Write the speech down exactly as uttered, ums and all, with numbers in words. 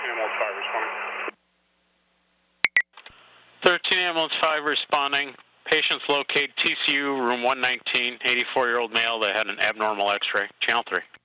ambulance five responding. thirteen ambulance five responding. Patients located T C U room one nineteen, eighty-four-year-old male that had an abnormal X-ray. Channel three.